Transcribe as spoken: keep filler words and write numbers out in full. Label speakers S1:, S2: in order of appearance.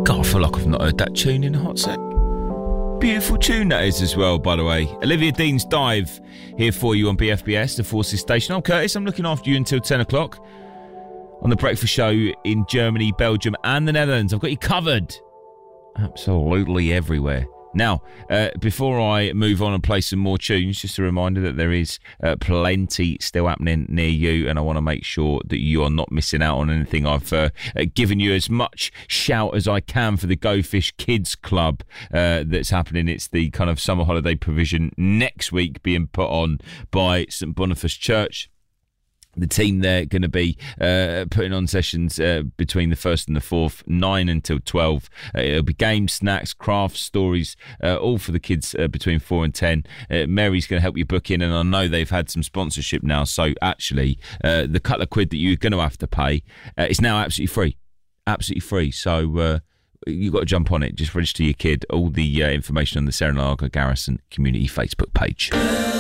S1: God, I feel like I've not heard that tune in a hot sec. Beautiful tune that is as well, by the way. Olivia Dean's Dive here for you on B F B S, the Forces Station. I'm Curtis, I'm looking after you until ten o'clock on the breakfast show in Germany, Belgium and the Netherlands. I've got you covered absolutely everywhere. Now, uh, before I move on and play some more tunes, just a reminder that there is uh, plenty still happening near you, and I want to make sure that you are not missing out on anything. I've uh, uh, given you as much shout as I can for the Go Fish Kids Club uh, that's happening. It's the kind of summer holiday provision next week being put on by St Boniface Church. The team there going to be uh, putting on sessions uh, between the first and the fourth, nine until twelve. Uh, it'll be games, snacks, crafts, stories, uh, all for the kids uh, between four and ten. Uh, Mary's going to help you book in, and I know they've had some sponsorship now. So actually, uh, the couple of quid that you're going to have to pay uh, is now absolutely free, absolutely free. So uh, you've got to jump on it. Just register your kid. All the uh, information on the Serenlaga Garrison Community Facebook page.